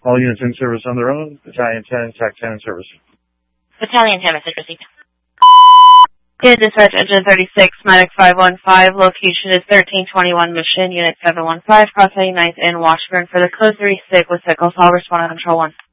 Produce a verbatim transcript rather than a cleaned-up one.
All units in service on their own. Battalion ten, T A C ten in service. Battalion ten, message received. Yeah, dispatch engine thirty-six, Medic five one five, location is thirteen twenty-one Mission, Unit seven one five, cross eighty-ninth in Washburn for the code three sick with sickle. I'll respond on control one.